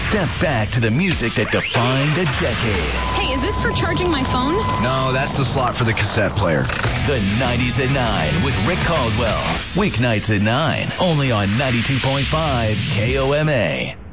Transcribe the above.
step back to the music that defined a decade. Hey, is this for charging my phone? No, that's the slot for the cassette player. The 90s at 9 with Rick Caldwell. Weeknights at 9, only on 92.5 KOMA.